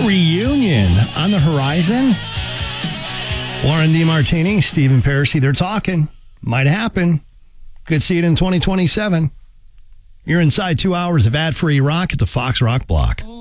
reunion on the horizon. Lauren DeMartini, Stephen Pearcy, they're talking. Might happen. Could see it in 2027. You're inside 2 hours of ad-free rock at the Fox Rock Block.